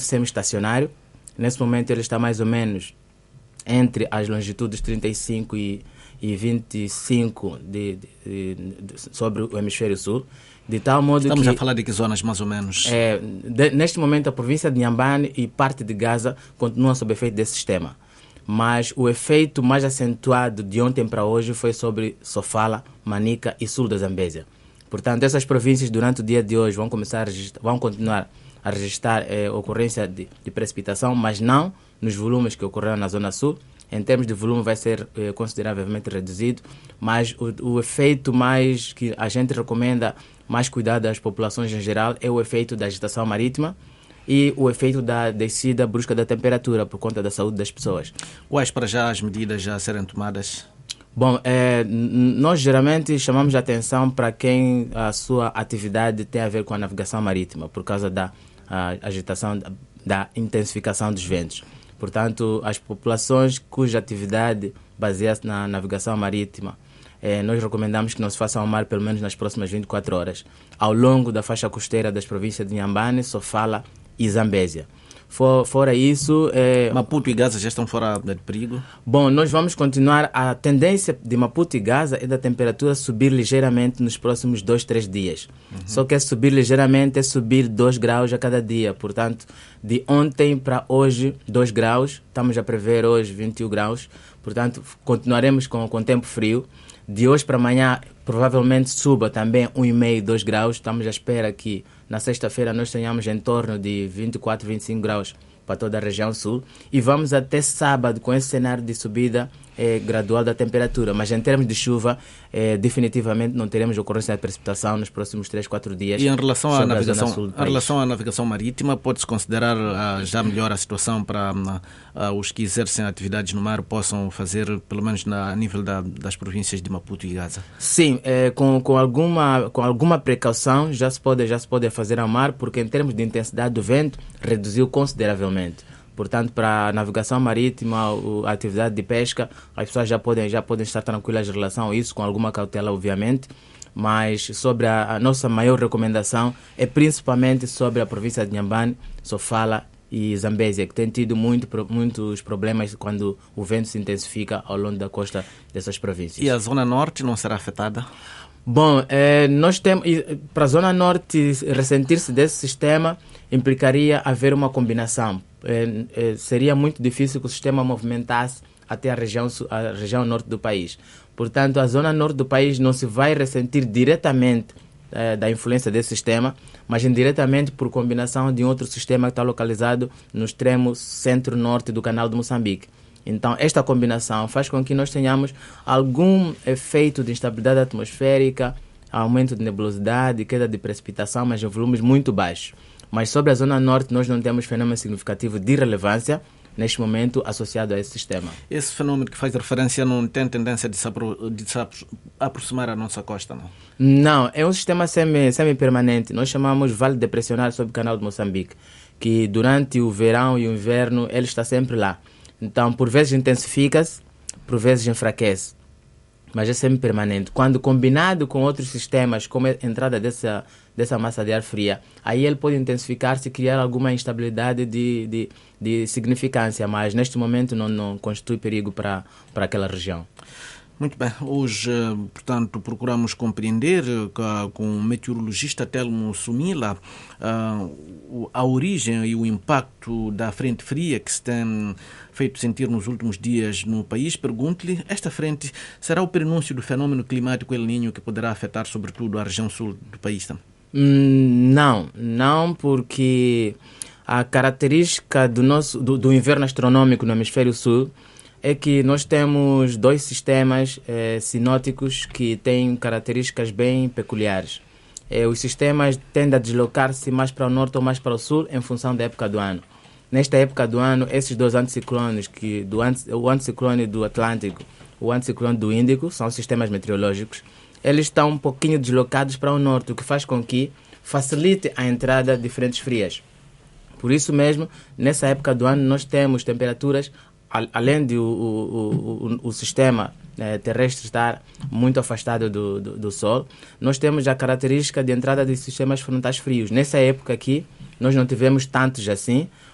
semi-estacionário. Nesse momento ele está mais ou menos entre as longitudes 35 e 25 sobre o hemisfério sul, de tal modo Estamos que... a falar de que zonas mais ou menos? Neste momento a província de Inhambane e parte de Gaza continuam sob efeito desse sistema. Mas o efeito mais acentuado de ontem para hoje foi sobre Sofala, Manica e sul da Zambésia. Portanto, essas províncias durante o dia de hoje vão continuar a registrar ocorrência de precipitação, mas não nos volumes que ocorreram na zona sul. Em termos de volume vai ser consideravelmente reduzido, mas o efeito mais que a gente recomenda mais cuidado às populações em geral é o efeito da agitação marítima e o efeito da descida brusca da temperatura por conta da saúde das pessoas. Quais para já as medidas já a serem tomadas? Bom, nós geralmente chamamos a atenção para quem a sua atividade tem a ver com a navegação marítima, por causa da agitação, da intensificação dos ventos. Portanto, as populações cuja atividade baseia-se na navegação marítima, nós recomendamos que não se façam ao mar pelo menos nas próximas 24 horas, ao longo da faixa costeira das províncias de Inhambane, Sofala e Zambésia. Fora isso... Maputo e Gaza já estão fora de perigo? Bom, nós vamos continuar. A tendência de Maputo e Gaza é da temperatura subir ligeiramente nos próximos 2-3 dias. Só que subir ligeiramente é subir 2 graus a cada dia. Portanto, de ontem para hoje, 2 graus. Estamos a prever hoje 21 graus. Portanto, continuaremos com tempo frio. De hoje para amanhã, provavelmente suba também 1,5, 2 graus. Estamos à espera que na sexta-feira nós tenhamos em torno de 24, 25 graus para toda a região sul. E vamos até sábado com esse cenário de subida gradual da temperatura. Mas em termos de chuva, definitivamente não teremos ocorrência de precipitação nos próximos 3-4 dias. E em relação à navegação marítima, pode-se considerar já melhor a situação para os que exercem atividades no mar possam fazer, pelo menos a nível das províncias de Maputo e Gaza? Sim, com alguma precaução já se pode fazer ao mar, porque em termos de intensidade do vento reduziu consideravelmente. Portanto, para a navegação marítima, a atividade de pesca, as pessoas já podem estar tranquilas em relação a isso, com alguma cautela, obviamente. Mas sobre a nossa maior recomendação é principalmente sobre a província de Inhambane, Sofala e Zambésia, que tem tido muitos problemas quando o vento se intensifica ao longo da costa dessas províncias. E a zona norte não será afetada? Bom, nós temos, para a zona norte ressentir-se desse sistema implicaria haver uma combinação. Seria muito difícil que o sistema movimentasse até a região norte do país. Portanto, a zona norte do país não se vai ressentir diretamente da influência desse sistema, mas indiretamente por combinação de um outro sistema que está localizado no extremo centro-norte do canal de Moçambique. Então, esta combinação faz com que nós tenhamos algum efeito de instabilidade atmosférica, aumento de nebulosidade, queda de precipitação, mas em volumes muito baixos. Mas sobre a zona norte nós não temos fenômeno significativo de relevância neste momento associado a esse sistema. Esse fenômeno que faz referência não tem tendência de se aproximar à nossa costa, não? Não, é um sistema semi-permanente. Nós chamamos vale depressionário sobre o canal de Moçambique, que durante o verão e o inverno ele está sempre lá. Então, por vezes intensifica-se, por vezes enfraquece. Mas é semi-permanente. Quando combinado com outros sistemas, como a entrada dessa massa de ar fria, aí ele pode intensificar-se e criar alguma instabilidade de significância, mas neste momento não constitui perigo para aquela região. Muito bem. Hoje, portanto, procuramos compreender com o meteorologista Telmo Sumila a origem e o impacto da frente fria que se tem feito sentir nos últimos dias no país. Pergunto-lhe, esta frente será o prenúncio do fenômeno climático El Niño que poderá afetar sobretudo a região sul do país? Não, porque a característica do inverno astronômico no hemisfério sul é que nós temos 2 sistemas sinóticos que têm características bem peculiares. Os sistemas tendem a deslocar-se mais para o norte ou mais para o sul em função da época do ano. Nesta época do ano, esses 2 anticiclones, o anticiclone do Atlântico e o anticiclone do Índico, são sistemas meteorológicos, eles estão um pouquinho deslocados para o norte, o que faz com que facilite a entrada de frentes frias. Por isso mesmo, nessa época do ano, nós temos temperaturas, além de o sistema terrestre estar muito afastado do Sol, nós temos a característica de entrada de sistemas frontais frios. Nessa época aqui, nós não tivemos tantos assim,